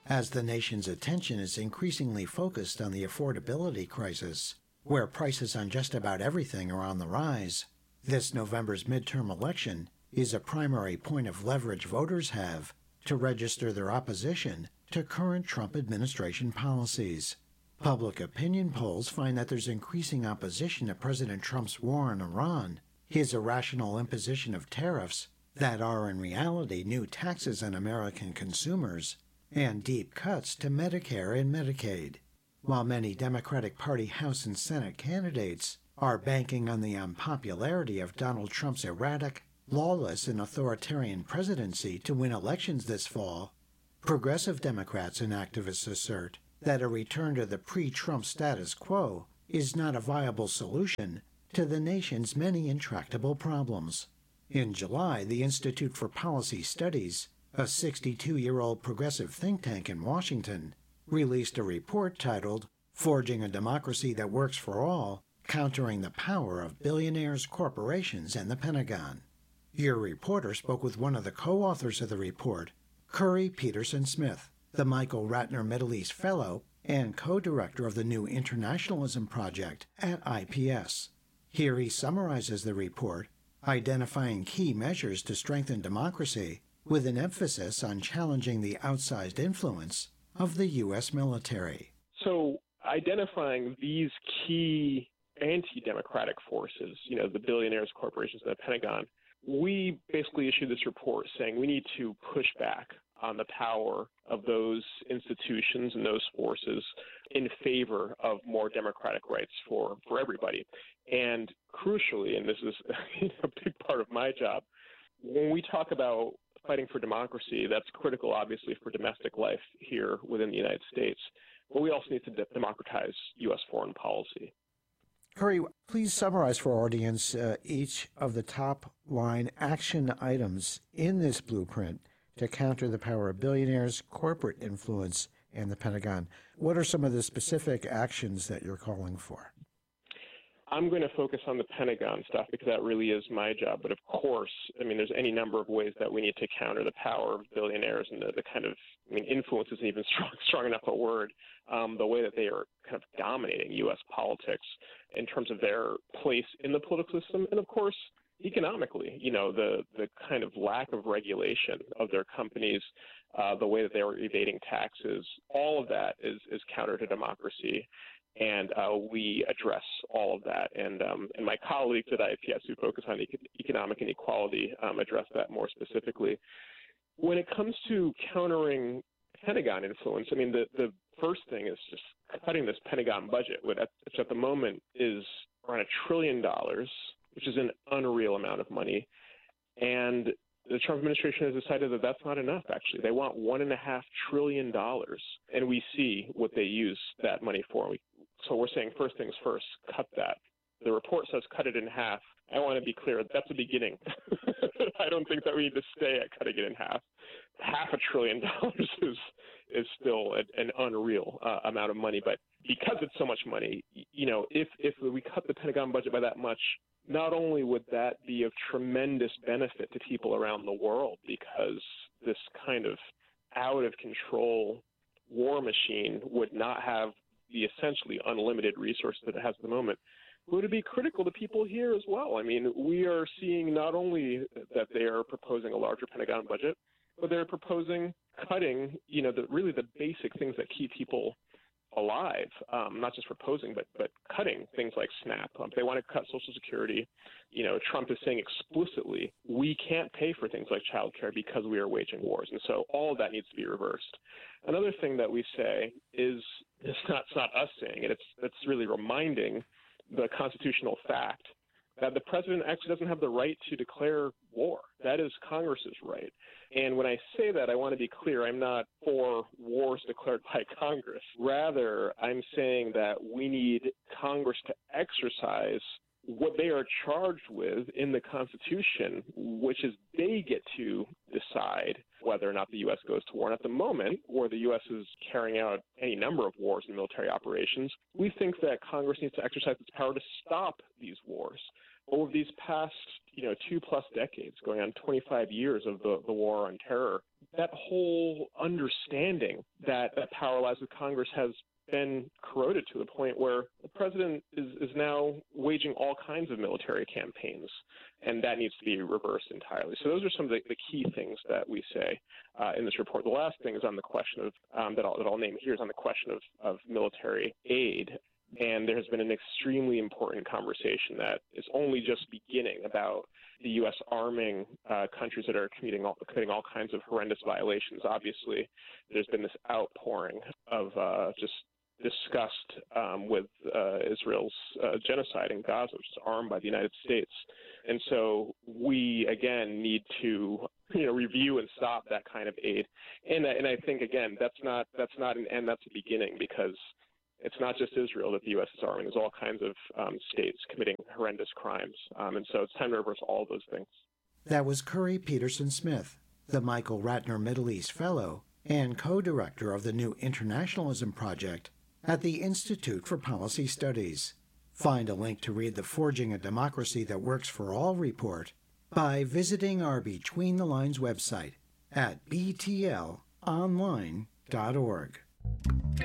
as the nation's attention is increasingly focused on the affordability crisis, where prices on just about everything are on the rise. This November's midterm election is a primary point of leverage voters have to register their opposition to current Trump administration policies. Public opinion polls find that there's increasing opposition to President Trump's war on Iran, his irrational imposition of tariffs that are in reality new taxes on American consumers, and deep cuts to Medicare and Medicaid. While many Democratic Party House and Senate candidates are banking on the unpopularity of Donald Trump's erratic, lawless, and authoritarian presidency to win elections this fall, progressive Democrats and activists assert that a return to the pre-Trump status quo is not a viable solution to the nation's many intractable problems. In July, the Institute for Policy Studies, a 62-year-old progressive think tank in Washington, released a report titled Forging a Democracy That Works for All, Countering the Power of Billionaires, Corporations, and the Pentagon. Your reporter spoke with one of the co-authors of the report, Curry Peterson Smith, the Michael Ratner Middle East Fellow and co-director of the New Internationalism Project at IPS. Here he summarizes the report, identifying key measures to strengthen democracy with an emphasis on challenging the outsized influence of the U.S. military. So identifying these key anti-democratic forces, the billionaires, corporations, and the Pentagon, we basically issued this report saying we need to push back on the power of those institutions and those forces in favor of more democratic rights for everybody. And crucially, and this is a big part of my job, when we talk about fighting for democracy, that's critical, obviously, for domestic life here within the United States. But we also need to democratize U.S. foreign policy. Curry, please summarize for our audience each of the top-line action items in this blueprint to counter the power of billionaires, corporate influence, and the Pentagon. What are some of the specific actions that you're calling for? I'm going to focus on the Pentagon stuff because that really is my job. But of course, there's any number of ways that we need to counter the power of billionaires and the kind of, influence isn't even strong enough a word, the way that they are kind of dominating U.S. politics in terms of their place in the political system. And of course, economically, the kind of lack of regulation of their companies, the way that they are evading taxes, all of that is counter to democracy. And we address all of that. And my colleagues at IPS who focus on economic inequality address that more specifically. When it comes to countering Pentagon influence, the first thing is just cutting this Pentagon budget, which at the moment is around $1 trillion, which is an unreal amount of money. And the Trump administration has decided that that's not enough, actually. They want $1.5 trillion, and we see what they use that money for. So we're saying first things first, cut that. The report says cut it in half. I want to be clear, that's a beginning. I don't think that we need to stay at cutting it in half. $500 billion is still an unreal amount of money. But because it's so much money, if we cut the Pentagon budget by that much, not only would that be of tremendous benefit to people around the world because this kind of out-of-control war machine would not have the essentially unlimited resources that it has at the moment, but it would be critical to people here as well. We are seeing not only that they are proposing a larger Pentagon budget, but they're proposing cutting, the basic things that keep people alive, not just proposing, but cutting things like SNAP. They want to cut Social Security. Trump is saying explicitly, we can't pay for things like child care because we are waging wars. And so all of that needs to be reversed. Another thing that we say is, it's not us saying it, it's really reminding the constitutional fact that the president actually doesn't have the right to declare war. That is Congress's right. And when I say that, I want to be clear, I'm not for wars declared by Congress. Rather, I'm saying that we need Congress to exercise what they are charged with in the Constitution, which is they get to decide whether or not the U.S. goes to war. And at the moment, where the U.S. is carrying out any number of wars and military operations, we think that Congress needs to exercise its power to stop these wars. Over these past, 2+ decades, going on 25 years of the war on terror, that whole understanding that power lies with Congress has been corroded to the point where the president is now waging all kinds of military campaigns, and that needs to be reversed entirely. So those are some of the key things that we say in this report. The last thing is on the question of that I'll name here is on the question of military aid. And there has been an extremely important conversation that is only just beginning about the U.S. arming countries that are committing all kinds of horrendous violations. Obviously, there's been this outpouring of just disgust with Israel's genocide in Gaza, which is armed by the United States. And so we, again, need to review and stop that kind of aid. And I think, again, that's not an end, that's a beginning, because it's not just Israel that the U.S. is arming. There's all kinds of states committing horrendous crimes. And so it's time to reverse all of those things. That was Curry Peterson Smith, the Michael Ratner Middle East Fellow and co-director of the New Internationalism Project at the Institute for Policy Studies. Find a link to read the Forging a Democracy That Works for All report by visiting our Between the Lines website at btlonline.org.